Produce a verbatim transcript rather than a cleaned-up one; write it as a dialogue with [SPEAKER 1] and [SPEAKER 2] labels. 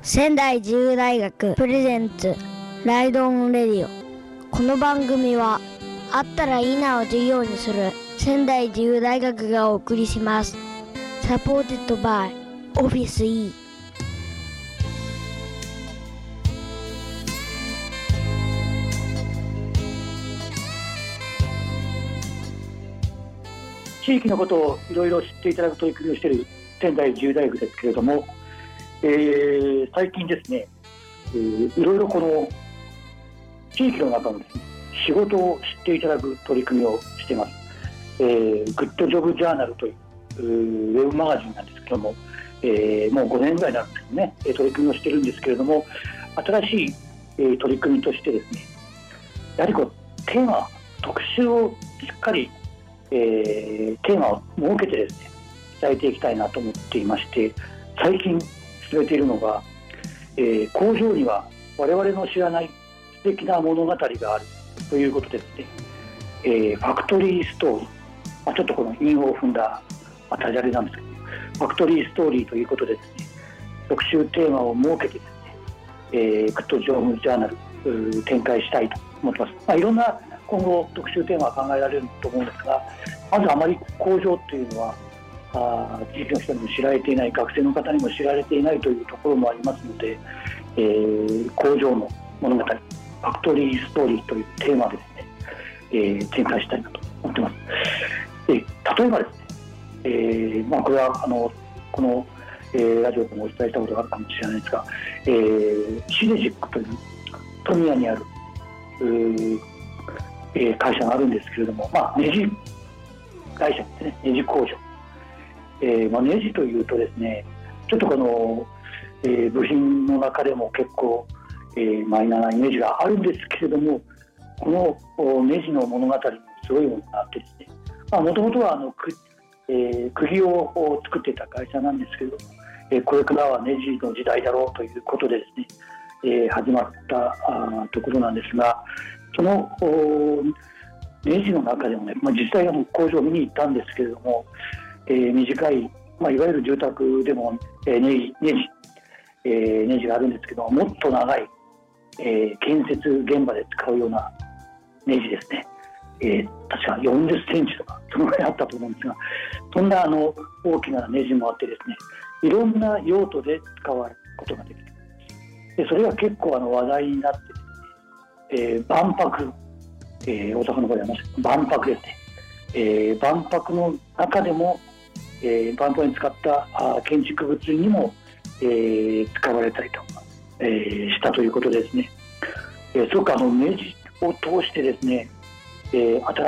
[SPEAKER 1] 仙台自由大学プレゼンツライドオンレディオ。この番組はあったらいいなを授業にする仙台自由大学がお送りします。サポーテッドバイオフィス E。
[SPEAKER 2] 地域のことをいろいろ知っていただく取り組みをしている仙台自由大学ですけれども、えー、最近ですね、えー、いろいろこの地域の中のですね、仕事を知っていただく取り組みをしています。えー、グッドジョブジャーナルというウェブマガジンなんですけども、えー、もうごねんぐらいになるんですね、取り組みをしているんですけれども、新しい、えー、取り組みとしてですね、やはりこうテーマ特集をしっかり、えー、テーマを設けてですね、伝えていきたいなと思っていまして、最近進めているのが、えー、工場には我々の知らない素敵な物語があるということでですね、えー、ファクトリーストーリー、まあ、ちょっとこの韻を踏んだ、まあ、ダジャレなんですけど、ファクトリーストーリーということでですね、特集テーマを設けてですね、えー、グッドジョブジャーナル展開したいと思ってます。まあ、いろんな今後特集テーマは考えられると思うんですが、まずあまり工場っていうのはあ地域の人にも知られていない、学生の方にも知られていないというところもありますので、えー、工場の物語、ファクトリーストーリーというテーマでですね、えー、展開したいなと思ってます。で例えばですね、えーまあ、これはあのこの、えー、ラジオでもお伝えしたことがあるかもしれないですが、えー、シネジックという富谷にある、えー、会社があるんですけれども、まあ、ネジ会社ですね、ネジ工場、えーまあ、ネジというとですね、ちょっとこの、えー、部品の中でも結構、えー、マイナーなイメージがあるんですけれども、このネジの物語にすごいものがあってですね、もともとはあの、くえー、釘を作っていた会社なんですけれども、えー、これからはネジの時代だろうということでですね、えー、始まったあところなんですが、そのネジの中でもね、まあ、実際の工場を見に行ったんですけれども、えー、短い、まあ、いわゆる住宅でも、えー、ネジ、ネジ、えー、ネジがあるんですけども、もっと長い、えー、建設現場で使うようなネジですね、えー、確かよんじゅっセンチとかそのぐらいあったと思うんですが、そんなあの大きなネジもあってですね、いろんな用途で使われることができる。でそれが結構あの話題になってですね、えー、万博、えー、大阪の方でありました万博ですね、えー、万博の中でも、えー、万博に使ったあ建築物にも、えー、使われたりとか、えー、したということですね。えー、すごくあのネジを通してですね、えー、新